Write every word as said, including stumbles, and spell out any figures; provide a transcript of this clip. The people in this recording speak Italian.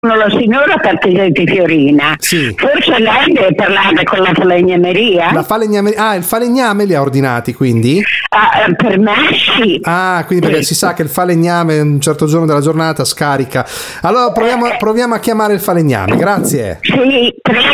la signora Partitati Fiorina. Sì. Forse lei deve parlare con la falegnameria. La falegname, ah, il falegname li ha ordinati, quindi? Ah, per me sì. Ah, quindi perché si sa che il falegname un certo giorno della giornata scarica. Allora proviamo, proviamo a chiamare il falegname, grazie. Sì, prego.